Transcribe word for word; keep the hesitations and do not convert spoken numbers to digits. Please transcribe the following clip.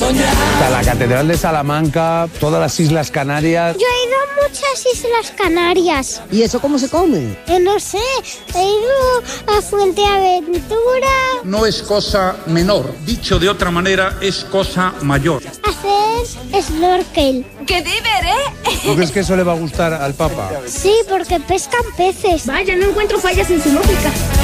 Está la Catedral de Salamanca, todas las Islas Canarias. Yo he ido a muchas Islas Canarias. ¿Y eso cómo se come? Eh, no sé, he ido a Fuenteaventura. No es cosa menor, dicho de otra manera, es cosa mayor. Hacer snorkel. ¡Qué diver, eh! ¿Tú crees que eso le va a gustar al Papa? Sí, porque pescan peces. Vaya, no encuentro fallas en su lógica.